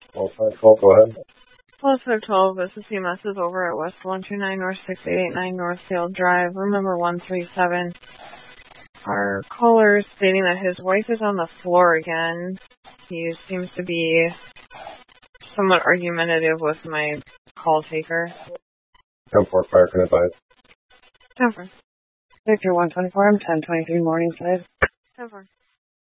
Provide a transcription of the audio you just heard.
Well, 512, go ahead. Plus 512, this is CMS is over at West 129 North 6889 Northfield Drive, room number 137. Our caller is stating that his wife is on the floor again. He seems to be somewhat argumentative with my call taker. 10-4, fire can advise. 10-4. Victor 124, I'm 1023 Morningside. 10-4.